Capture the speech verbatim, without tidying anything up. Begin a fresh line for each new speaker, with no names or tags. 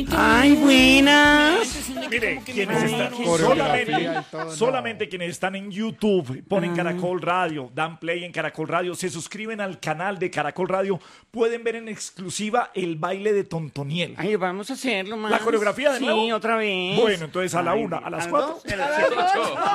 Ay, buenas.
Mire, quienes
Ay,
están
qué
solamente,
coreografía y todo,
solamente quienes están en YouTube, ponen Caracol Radio, dan play en Caracol Radio, se suscriben al canal de Caracol Radio, pueden ver en exclusiva el baile de Tontoniel.
Ay, vamos a hacerlo, más.
¿La coreografía de nuevo?
Sí, otra vez.
Bueno, entonces a la
Ay,
una, a las
¿a
cuatro.
dos? A las ocho.